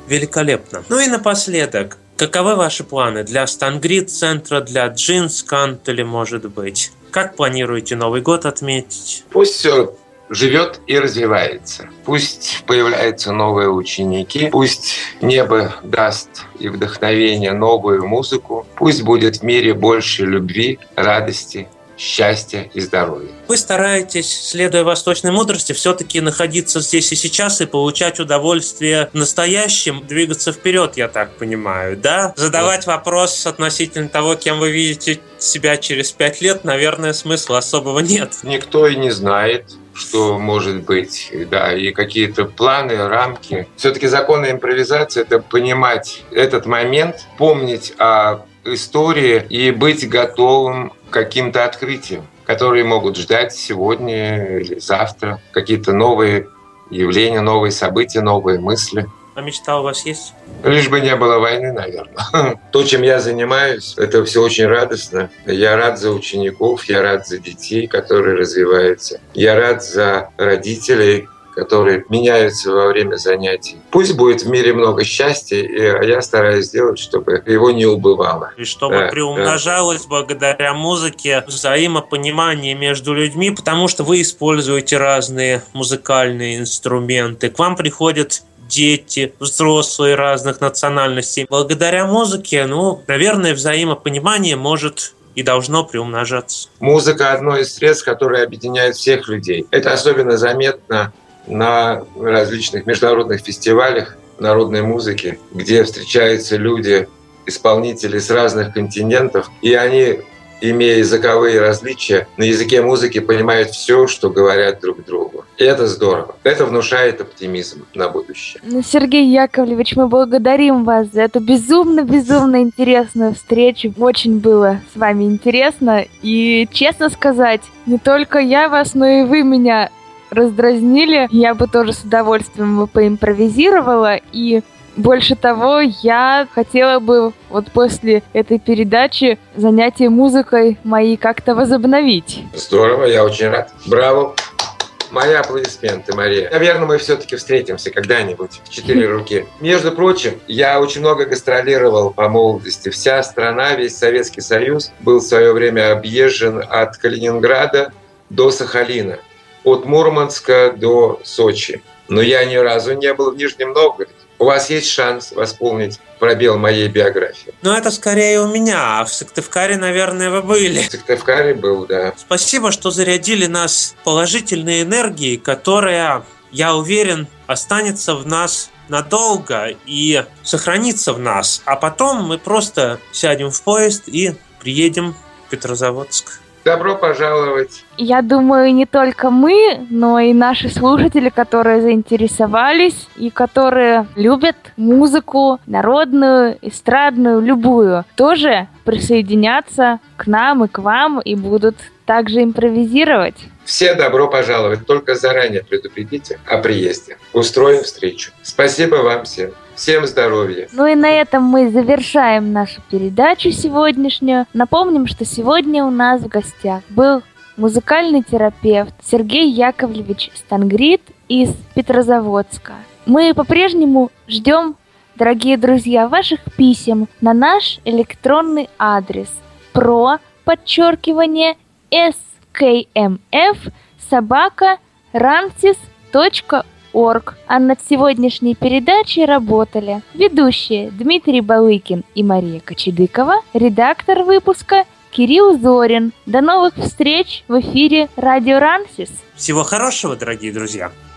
Великолепно. Ну и напоследок, каковы ваши планы для Стангрид-центра, для Джинскант или, может быть? Как планируете Новый год отметить? Пусть все живет и развивается. Пусть появляются новые ученики, пусть небо даст и вдохновение новую музыку, пусть будет в мире больше любви, радости, счастья и здоровья. Вы стараетесь, следуя восточной мудрости, все-таки находиться здесь и сейчас и получать удовольствие настоящим, двигаться вперед, я так понимаю, да? Задавать вопрос относительно того, кем вы видите себя через 5 лет, наверное, смысла особого нет. Никто и не знает, что может быть, да, и какие-то планы, рамки. Все-таки законы импровизации — это понимать этот момент, помнить о истории и быть готовым к каким-то открытиям, которые могут ждать сегодня или завтра. Какие-то новые явления, новые события, новые мысли. А мечта у вас есть? Лишь бы не было войны, наверное. То, чем я занимаюсь, это все очень радостно. Я рад за учеников, я рад за детей, которые развиваются. Я рад за родителей, которые меняются во время занятий. Пусть будет в мире много счастья, а я стараюсь сделать, чтобы его не убывало. И чтобы приумножалось благодаря музыке взаимопонимание между людьми, потому что вы используете разные музыкальные инструменты. К вам приходят дети, взрослые разных национальностей. Благодаря музыке, наверное, взаимопонимание может и должно приумножаться. Музыка – одно из средств, которое объединяет всех людей. Это особенно заметно на различных международных фестивалях народной музыки, где встречаются люди, исполнители с разных континентов, и они, имея языковые различия, на языке музыки понимают все, что говорят друг другу. И это здорово. Это внушает оптимизм на будущее. Сергей Яковлевич, мы благодарим вас за эту безумно интересную встречу. Очень было с вами интересно. И, честно сказать, не только я вас, но и вы меня раздразнили. Я бы тоже с удовольствием поимпровизировала. И больше того, я хотела бы после этой передачи занятия музыкой мои как-то возобновить. Здорово, я очень рад. Браво! Мои аплодисменты, Мария. Наверное, мы все-таки встретимся когда-нибудь в 4 руки. Между прочим, я очень много гастролировал по молодости. Вся страна, весь Советский Союз был в свое время объезжен от Калининграда до Сахалина, от Мурманска до Сочи. Но я ни разу не был в Нижнем Новгороде. У вас есть шанс восполнить пробел моей биографии. Это скорее у меня, а в Сыктывкаре, наверное, вы были. В Сыктывкаре был, да. Спасибо, что зарядили нас положительной энергией, которая, я уверен, останется в нас надолго и сохранится в нас. А потом мы просто сядем в поезд и приедем в Петрозаводск. Добро пожаловать. Я думаю, не только мы, но и наши слушатели, которые заинтересовались и которые любят музыку народную, эстрадную, любую, тоже присоединятся к нам и к вам и будут также импровизировать. Все добро пожаловать. Только заранее предупредите о приезде. Устроим встречу. Спасибо вам всем. Всем здоровья. И на этом мы завершаем нашу передачу сегодняшнюю. Напомним, что сегодня у нас в гостях был музыкальный терапевт Сергей Яковлевич Стангрид из Петрозаводска. Мы по-прежнему ждем, дорогие друзья, ваших писем на наш электронный адрес pro@skmf@ransis.org. А над сегодняшней передачей работали ведущие Дмитрий Балыкин и Мария Кочедыкова, редактор выпуска Кирилл Зорин. До новых встреч в эфире Радио Рансис. Всего хорошего, дорогие друзья!